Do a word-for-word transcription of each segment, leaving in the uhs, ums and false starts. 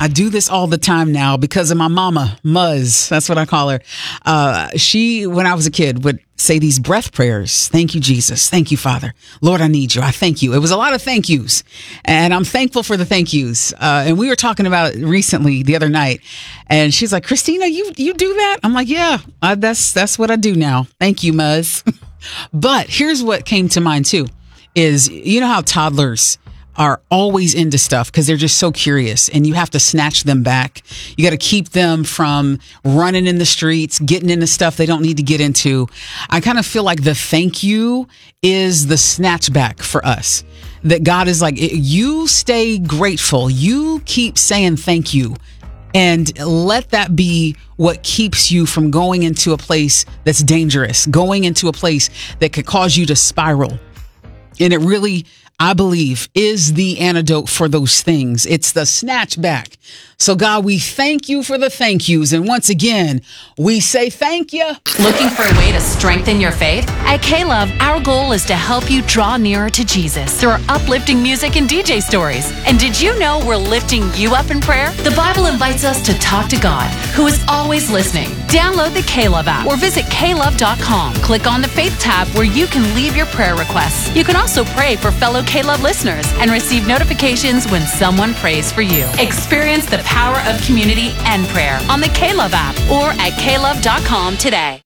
I do this all the time now because of my mama, Muzz. That's what I call her. Uh, she, when I was a kid, would say these breath prayers. Thank you, Jesus. Thank you, Father. Lord, I need you. I thank you. It was a lot of thank yous, and I'm thankful for the thank yous. Uh, and we were talking about it recently the other night, and she's like, Christina, you you do that? I'm like, yeah, I, that's that's what I do now. Thank you, Muzz. But here's what came to mind too, is you know how toddlers are always into stuff because they're just so curious, and you have to snatch them back. You got to keep them from running in the streets, getting into stuff they don't need to get into. I kind of feel like the thank you is the snatch back for us. That God is like, you stay grateful. You keep saying thank you. And let that be what keeps you from going into a place that's dangerous, going into a place that could cause you to spiral. And it really, I believe, is the antidote for those things. It's the snatch back. So God, we thank you for the thank yous. And once again, we say thank you. Looking for a way to strengthen your faith? At K-Love, our goal is to help you draw nearer to Jesus through our uplifting music and D J stories. And did you know we're lifting you up in prayer? The Bible invites us to talk to God, who is always listening. Download the K-Love app or visit K love dot com. Click on the Faith tab where you can leave your prayer requests. You can also pray for fellow K-Love listeners and receive notifications when someone prays for you. Experience the power of community and prayer on the K-Love app or at K love dot com today.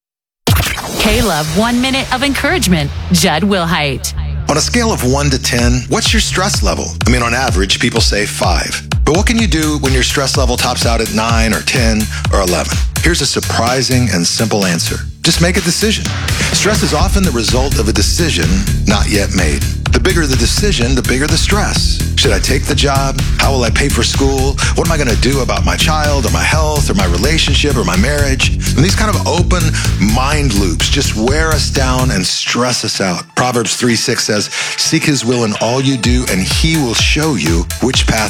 K-Love One Minute of Encouragement, Judd Wilhite. On a scale of one to ten, what's your stress level? I mean, on average, people say five. But what can you do when your stress level tops out at nine or ten or eleven? Here's a surprising and simple answer. Just make a decision. Stress is often the result of a decision not yet made. The bigger the decision, the bigger the stress. Should I take the job? How will I pay for school? What am I going to do about my child or my health or my relationship or my marriage? And these kind of open mind loops just wear us down and stress us out. Proverbs three six says, seek his will in all you do, and he will show you which path